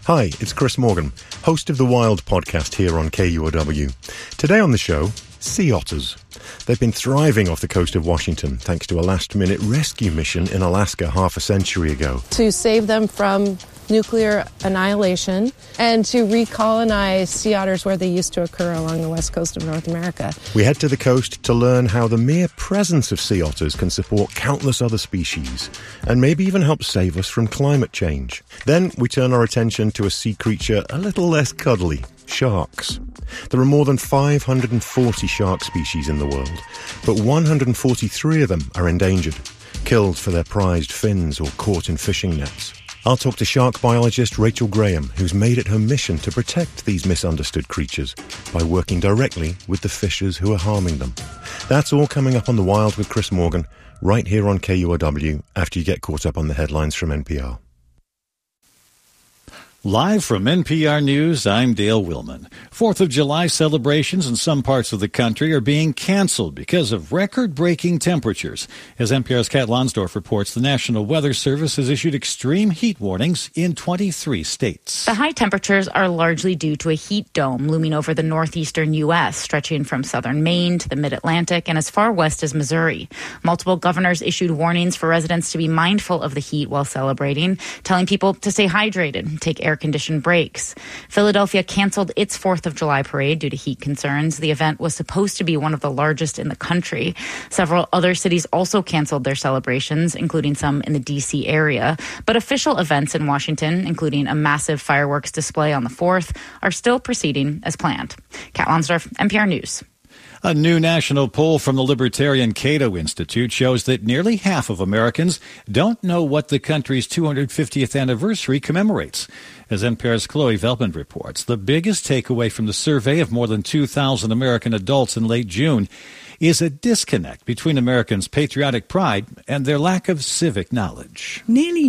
Hi, it's Chris Morgan, host of the Wild podcast here on KUOW. Today on the show, sea otters. They've been thriving off the coast of Washington thanks to a last-minute rescue mission in Alaska half a century ago. To save them from nuclear annihilation and to recolonize sea otters where they used to occur along the west coast of North America. We head to the coast to learn how the mere presence of sea otters can support countless other species and maybe even help save us from climate change. Then we turn our attention to a sea creature a little less cuddly, sharks. There are more than 540 shark species in the world, but 143 of them are endangered, killed for their prized fins or caught in fishing nets. I'll talk to shark biologist Rachel Graham, who's made it her mission to protect these misunderstood creatures by working directly with the fishers who are harming them. That's all coming up on The Wild with Chris Morgan, right here on KUOW, after you get caught up on the headlines from NPR. Live from NPR News, I'm Dale Willman. 4th of July celebrations in some parts of the country are being canceled because of record-breaking temperatures. As NPR's Kat Lonsdorf reports, the National Weather Service has issued extreme heat warnings in 23 states. The high temperatures are largely due to a heat dome looming over the northeastern U.S., stretching from southern Maine to the mid-Atlantic and as far west as Missouri. Multiple governors issued warnings for residents to be mindful of the heat while celebrating, telling people to stay hydrated, take air-conditioned breaks. Philadelphia canceled its 4th of July parade due to heat concerns. The event was supposed to be one of the largest in the country. Several other cities also canceled their celebrations, including some in the D.C. area. But official events in Washington, including a massive fireworks display on the 4th, are still proceeding as planned. Kat Lonsdorf, NPR News. A new national poll from the Libertarian Cato Institute shows that nearly half of Americans don't know what the country's 250th anniversary commemorates. As NPR's Chloe Veltman reports, the biggest takeaway from the survey of more than 2,000 American adults in late June is a disconnect between Americans' patriotic pride and their lack of civic knowledge. Nearly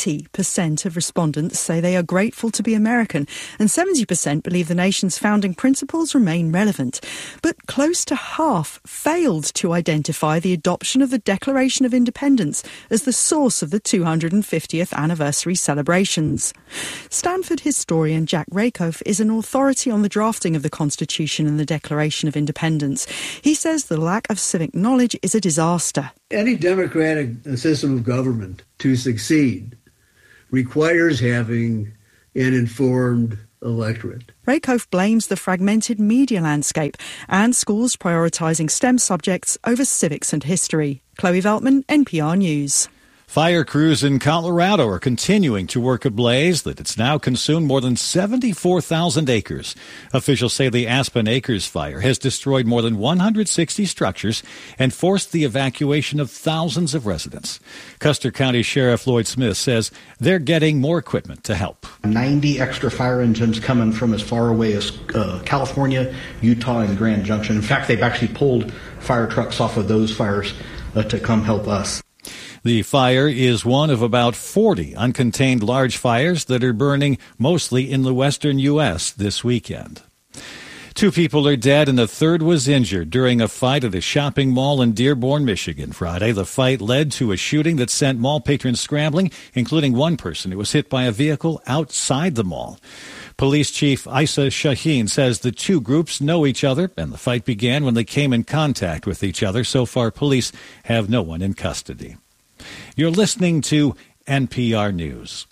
90% of respondents say they are grateful to be American, and 70% believe the nation's founding principles remain relevant. But close to half failed to identify the adoption of the Declaration of Independence as the source of the 250th anniversary celebrations. Stanford historian Jack Rakoff is an authority on the drafting of the Constitution and the Declaration of Independence. He says the lack of civic knowledge is a disaster. Any democratic system of government to succeed requires having an informed electorate. Rakoff blames the fragmented media landscape and schools prioritising STEM subjects over civics and history. Chloe Veltman, NPR News. Fire crews in Colorado are continuing to work a blaze that it's now consumed more than 74,000 acres. Officials say the Aspen Acres fire has destroyed more than 160 structures and forced the evacuation of thousands of residents. Custer County Sheriff Lloyd Smith says they're getting more equipment to help. 90 extra fire engines coming from as far away as California, Utah, and Grand Junction. In fact, they've actually pulled fire trucks off of those fires to come help us. The fire is one of about 40 uncontained large fires that are burning mostly in the western U.S. this weekend. 2 people are dead and a third was injured during a fight at a shopping mall in Dearborn, Michigan Friday. The fight led to a shooting that sent mall patrons scrambling, including one person who was hit by a vehicle outside the mall. Police Chief Isa Shaheen says the 2 groups know each other and the fight began when they came in contact with each other. So far, police have no one in custody. You're listening to NPR News.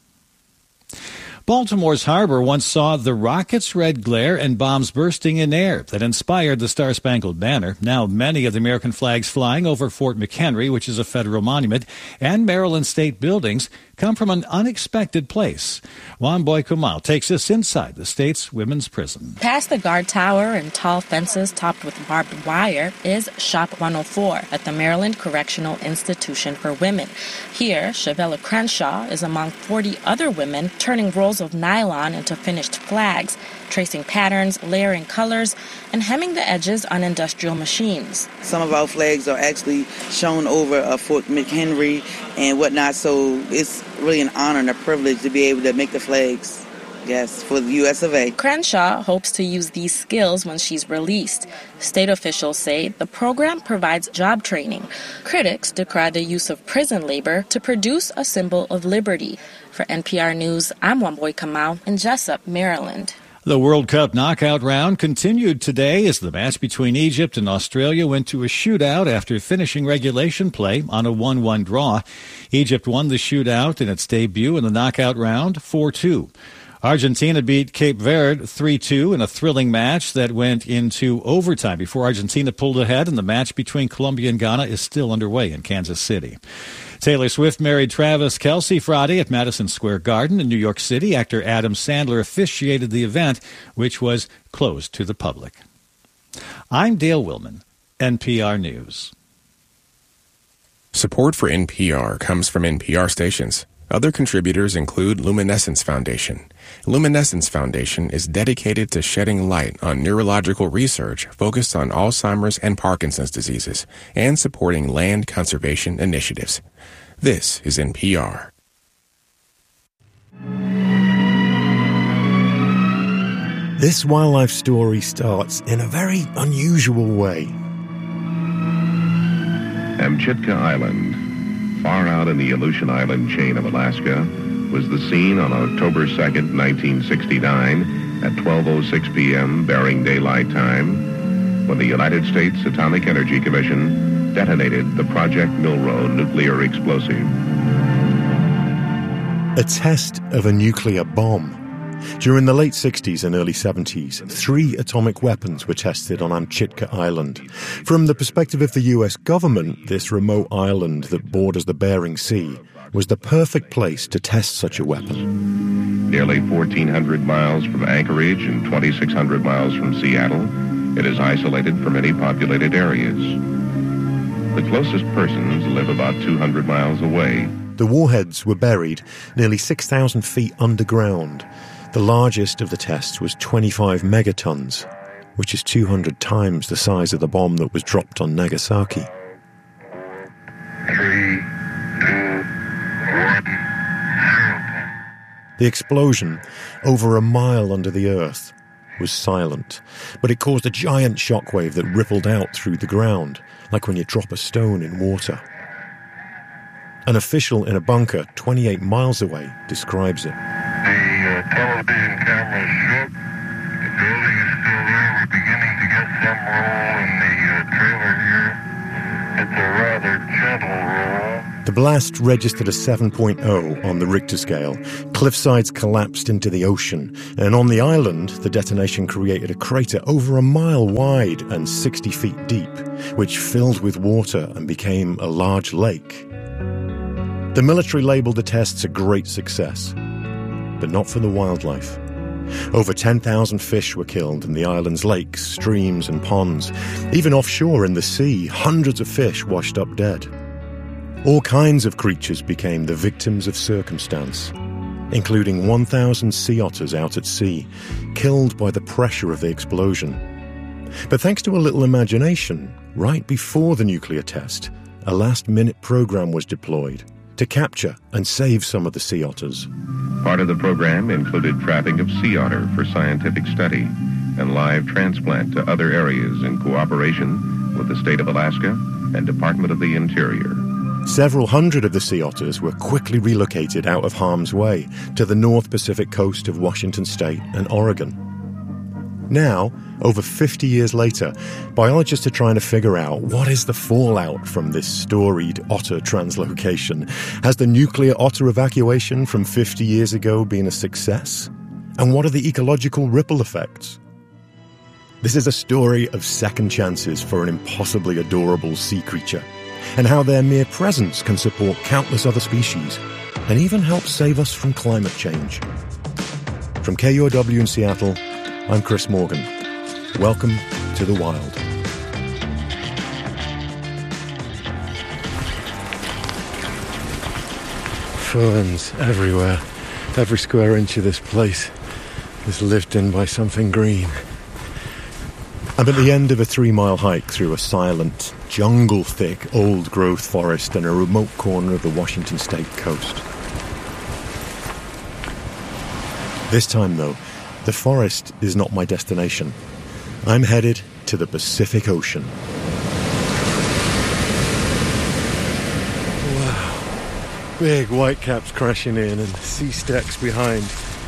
Baltimore's harbor once saw the rocket's red glare and bombs bursting in air that inspired the Star-Spangled Banner. Now many of the American flags flying over Fort McHenry, which is a federal monument, and Maryland state buildings come from an unexpected place. Wamboy Kumau takes us inside the state's women's prison. Past the guard tower and tall fences topped with barbed wire is Shop 104 at the Maryland Correctional Institution for Women. Here, Shavella Crenshaw is among 40 other women turning rolls of nylon into finished flags, tracing patterns, layering colors, and hemming the edges on industrial machines. Some of our flags are actually shown over Fort McHenry and whatnot, so it's really an honor and a privilege to be able to make the flags Yes, for the U.S. of A. Crenshaw hopes to use these skills when she's released. State officials say the program provides job training. Critics decry the use of prison labor to produce a symbol of liberty. For NPR News, I'm Wamboy Kamau in Jessup, Maryland. The World Cup knockout round continued today as the match between Egypt and Australia went to a shootout after finishing regulation play on a 1-1 draw. Egypt won the shootout in its debut in the knockout round 4-2. Argentina beat Cape Verde 3-2 in a thrilling match that went into overtime before Argentina pulled ahead, and the match between Colombia and Ghana is still underway in Kansas City. Taylor Swift married Travis Kelce Friday at Madison Square Garden in New York City. Actor Adam Sandler officiated the event, which was closed to the public. I'm Dale Willman, NPR News. Support for NPR comes from NPR stations. Other contributors include Luminescence Foundation. Luminescence Foundation is dedicated to shedding light on neurological research focused on Alzheimer's and Parkinson's diseases and supporting land conservation initiatives. This is NPR. This wildlife story starts in a very unusual way. Amchitka Island, far out in the Aleutian Island chain of Alaska, was the scene on October 2nd, 1969, at 12:06 p.m. Bering Daylight Time, when the United States Atomic Energy Commission detonated the Project Milrow nuclear explosive. A test of a nuclear bomb. During the late 60s and early 70s, 3 atomic weapons were tested on Amchitka Island. From the perspective of the U.S. government, this remote island that borders the Bering Sea was the perfect place to test such a weapon. Nearly 1,400 miles from Anchorage and 2,600 miles from Seattle, it is isolated from any populated areas. The closest persons live about 200 miles away. The warheads were buried nearly 6,000 feet underground. The largest of the tests was 25 megatons, which is 200 times the size of the bomb that was dropped on Nagasaki. 3, 2, 1, 0. The explosion, over a mile under the earth, was silent, but it caused a giant shockwave that rippled out through the ground, like when you drop a stone in water. An official in a bunker 28 miles away describes it. The television camera shook. The building is still there. We're beginning to get some roll in the trailer here. It's a rather gentle roll. The blast registered a 7.0 on the Richter scale. Cliffsides collapsed into the ocean, and on the island, the detonation created a crater over a mile wide and 60 feet deep, which filled with water and became a large lake. The military labeled the tests a great success, but not for the wildlife. Over 10,000 fish were killed in the island's lakes, streams, and ponds. Even offshore in the sea, hundreds of fish washed up dead. All kinds of creatures became the victims of circumstance, including 1,000 sea otters out at sea, killed by the pressure of the explosion. But thanks to a little imagination, right before the nuclear test, a last-minute program was deployed to capture and save some of the sea otters. Part of the program included trapping of sea otter for scientific study and live transplant to other areas in cooperation with the state of Alaska and Department of the Interior. Several hundred of the sea otters were quickly relocated out of harm's way to the North Pacific coast of Washington State and Oregon. Now, over 50 years later, biologists are trying to figure out what is the fallout from this storied otter translocation. Has the nuclear otter evacuation from 50 years ago been a success? And what are the ecological ripple effects? This is a story of second chances for an impossibly adorable sea creature, and how their mere presence can support countless other species, and even help save us from climate change. From KUOW in Seattle, I'm Chris Morgan. Welcome to the wild. Ferns everywhere. Every square inch of this place is lived in by something green. I'm at the end of a 3-mile hike through a silent, jungle-thick, old-growth forest in a remote corner of the Washington State coast. This time, though, the forest is not my destination. I'm headed to the Pacific Ocean. Wow. Big whitecaps crashing in and sea stacks behind.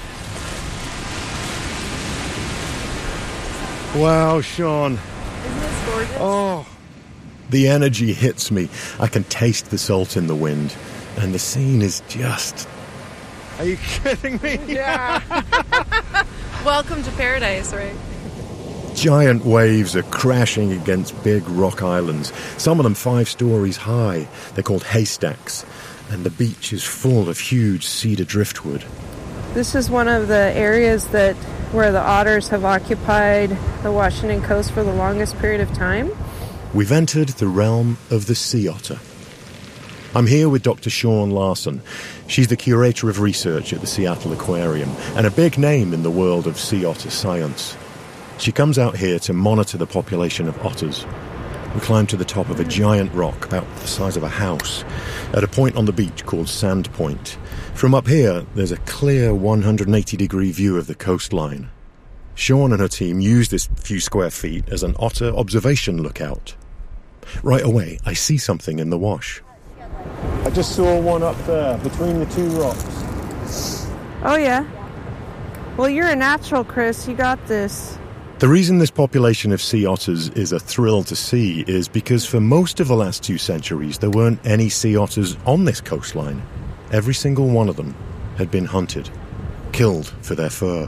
Wow, Sean. Isn't this gorgeous? Oh. The energy hits me. I can taste the salt in the wind. And the scene is just... Are you kidding me? Yeah. Welcome to paradise, right? Giant waves are crashing against big rock islands, some of them 5 stories high. They're called haystacks, and the beach is full of huge cedar driftwood. This is one of the areas where the otters have occupied the Washington coast for the longest period of time. We've entered the realm of the sea otter. I'm here with Dr. Shawn Larson. She's the curator of research at the Seattle Aquarium and a big name in the world of sea otter science. She comes out here to monitor the population of otters. We climb to the top of a giant rock about the size of a house at a point on the beach called Sand Point. From up here, there's a clear 180-degree view of the coastline. Shawn and her team use this few square feet as an otter observation lookout. Right away, I see something in the wash. I just saw one up there, between the 2 rocks. Oh, yeah. Well, you're a natural, Chris. You got this. The reason this population of sea otters is a thrill to see is because for most of the last 2 centuries, there weren't any sea otters on this coastline. Every single one of them had been hunted, killed for their fur.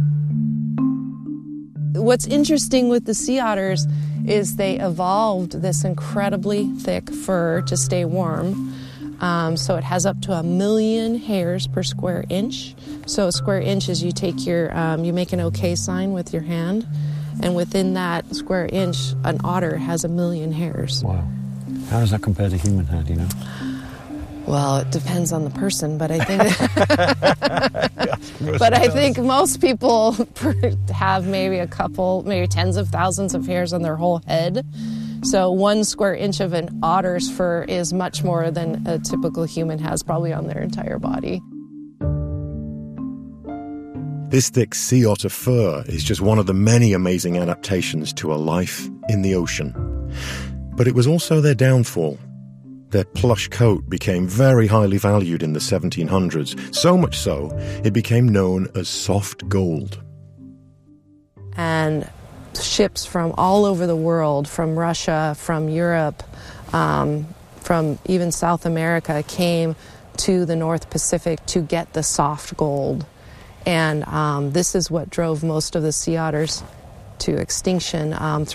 What's interesting with the sea otters is they evolved this incredibly thick fur to stay warm. So it has up to 1 million hairs per square inch. So a square inch is you take you make an OK sign with your hand, and within that square inch, an otter has 1 million hairs. Wow. How does that compare to human hair, do you know? Well, it depends on the person, but I think most people have maybe a couple, maybe tens of thousands of hairs on their whole head. So 1 square inch of an otter's fur is much more than a typical human has probably on their entire body. This thick sea otter fur is just one of the many amazing adaptations to a life in the ocean. But it was also their downfall. Their plush coat became very highly valued in the 1700s, so much so it became known as soft gold. And ships from all over the world, from Russia, from Europe, from even South America, came to the North Pacific to get the soft gold. And this is what drove most of the sea otters to extinction